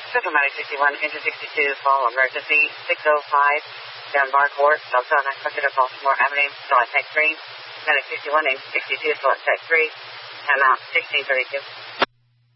Central Medic 61, engine 62, fall emergency 605, Dunbar Court, Delta, unexpected of Baltimore Avenue, still at Tech 3. Medic 61, engine 62, still at Tech 3, time out 1632.